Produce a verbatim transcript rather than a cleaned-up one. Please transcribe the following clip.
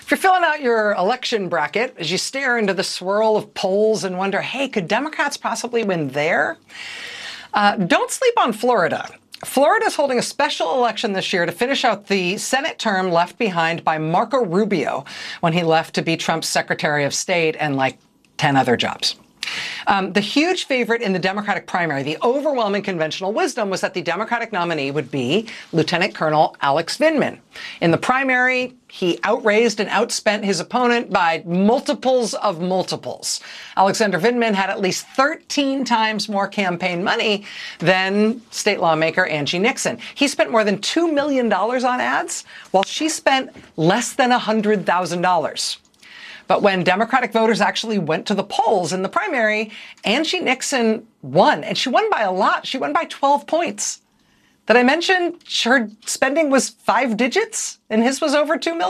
If you're filling out your election bracket, as you stare into the swirl of polls and wonder, hey, could Democrats possibly win there? Uh, don't sleep on Florida. Florida is holding a special election this year to finish out the Senate term left behind by Marco Rubio when he left to be Trump's Secretary of State and like ten other jobs. Um, the huge favorite in the Democratic primary, the overwhelming conventional wisdom was that the Democratic nominee would be Lieutenant Colonel Alex Vindman. In the primary, he outraised and outspent his opponent by multiples of multiples. Alexander Vindman had at least thirteen times more campaign money than state lawmaker Angie Nixon. He spent more than two million dollars on ads, while she spent less than one hundred thousand dollars. But when Democratic voters actually went to the polls in the primary, Angie Nixon won, and she won by a lot. She won by twelve points. Did I mention her spending was five digits and his was over two million?